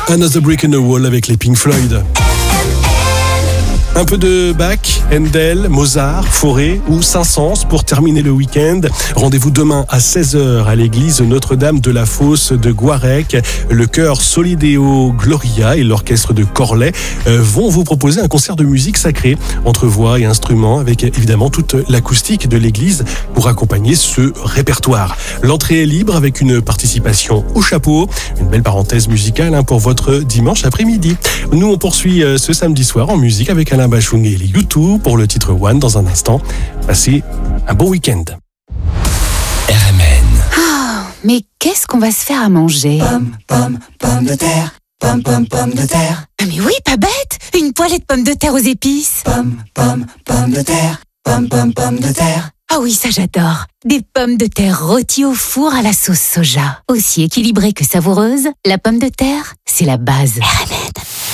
Another Brick in the Wall avec les Pink Floyd. Un peu de Bach, Handel, Mozart, Fauré ou Saint-Saëns pour terminer le week-end. Rendez-vous demain à 16h à l'église Notre-Dame de la Fosse de Guarec. Le chœur Solideo Gloria et l'orchestre de Corlay vont vous proposer un concert de musique sacrée entre voix et instruments avec évidemment toute l'acoustique de l'église pour accompagner ce répertoire. L'entrée est libre avec une participation au chapeau. Une belle parenthèse musicale pour votre dimanche après-midi. Nous, on poursuit ce samedi soir en musique avec Alain Bachung et les U2 pour le titre One dans un instant. Passez un bon week-end. RMN. Oh, mais qu'est-ce qu'on va se faire à manger? Pommes de terre, pommes de terre. Ah mais oui, pas bête! Une poêlée de pommes de terre aux épices. Pommes de terre, pommes de terre. Ah oui, ça j'adore. Des pommes de terre rôties au four à la sauce soja. Aussi équilibrée que savoureuse, la pomme de terre, c'est la base. RMN.